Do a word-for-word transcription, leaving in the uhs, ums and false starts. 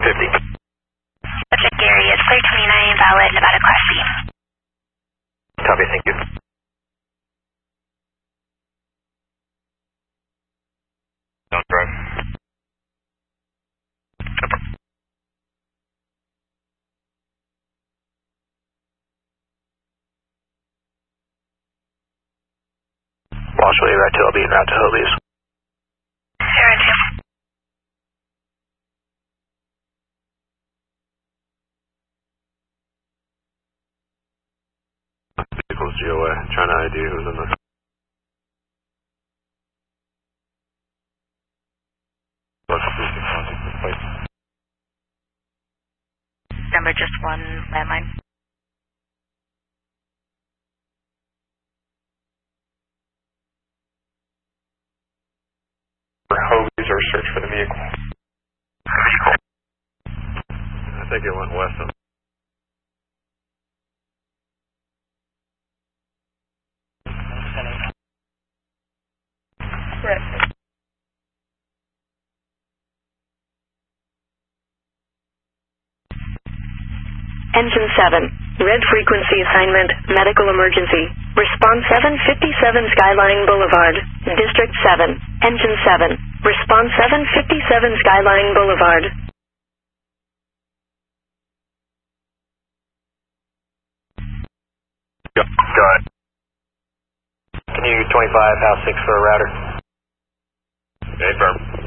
fifty. Subject Gary is clear twenty-nine, valid, Nevada Class C. Copy, thank you. Don't drive. Marshall, route two, I'll be en route to Hobie's. Zero two. Vehicle's G O A, trying to I D who's in the... Number just one landline. For Hobie's or search for the vehicle. Vehicle. I think it went west of... Correct. Engine seven, red frequency assignment, medical emergency. Response seven fifty-seven Skyline Boulevard, District seven. Engine seven, response seven fifty-seven Skyline Boulevard. Go, go ahead. Can you twenty-five, house six for a router? Okay, firm.